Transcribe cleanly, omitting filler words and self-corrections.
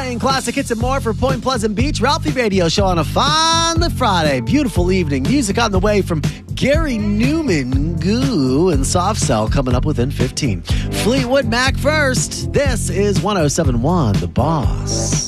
Playing classic hits and more for Point Pleasant Beach. Ralphie Radio Show on a fine Friday. Beautiful evening. Music on the way from Gary Newman, Goo, and Soft Cell coming up within 15. Fleetwood Mac first. This is 107.1 The Boss.